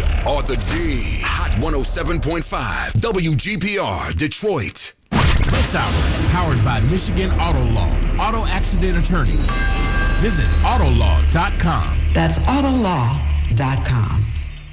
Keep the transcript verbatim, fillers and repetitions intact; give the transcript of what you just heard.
Arthur D. Hot one oh seven point five. W G P R, Detroit. This hour is powered by Michigan Auto Law. Auto accident attorneys. Visit autolaw dot com. That's autolaw dot com.